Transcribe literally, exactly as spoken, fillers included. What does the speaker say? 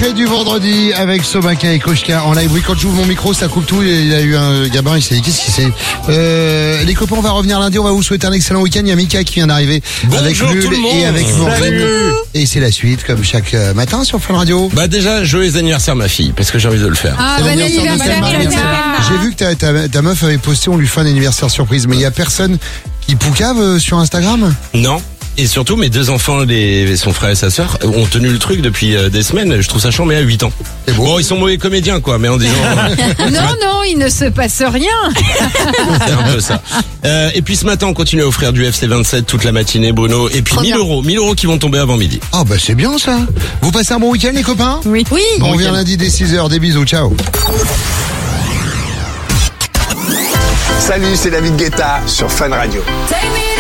sucré du vendredi avec Sobaquin et Koshka en live. Oui, quand j'ouvre mon micro, ça coupe tout. Il y a eu un gamin, il s'est dit, qu'est-ce qu'il c'est euh, Les copains, on va revenir lundi. On va vous souhaiter un excellent week-end. Il y a Mika qui vient d'arriver avec Lul et avec Maureen. Et c'est la suite, comme chaque matin sur Fun Radio. Bah déjà, joyeux anniversaire ma fille, parce que j'ai envie de le faire. Ah, C'est bon l'anniversaire de anniversaire, Selma. Selma. J'ai vu que ta, ta, ta meuf avait posté, on lui fait un anniversaire surprise. Mais il y a personne qui poucave euh, sur Instagram? Non. Et surtout, mes deux enfants, les, son frère et sa sœur, ont tenu le truc depuis euh, des semaines. Je trouve ça chiant, mais à huit ans. C'est beau. Bon, ils sont mauvais comédiens, quoi, mais en disant... Non, non, il ne se passe rien. c'est un peu ça. Euh, et puis ce matin, on continue à offrir du F C vingt-sept toute la matinée, Bruno. Et puis Trop mille bien. euros. mille euros qui vont tomber avant midi. Ah bah c'est bien ça. Vous passez un bon week-end les copains? Oui. Oui. Bon, on revient lundi dès six heures. Des bisous, ciao. Salut, c'est David Guetta sur Fun Radio. Take me